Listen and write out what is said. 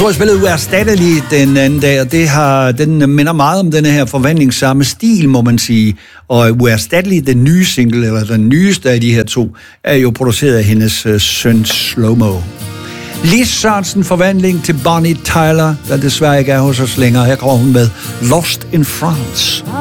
tror, jeg spillede Uerstattelig den anden dag, og den minder meget om denne her forvandlingssamme stil, må man sige. Og Uerstattelig, den nye single, eller den nyeste af de her to, er jo produceret af hendes søn Slow-Mo. Lis Sørensen forvandling til Bonnie Tyler, der desværre ikke er hos os længere. Her kommer hun med Lost in France.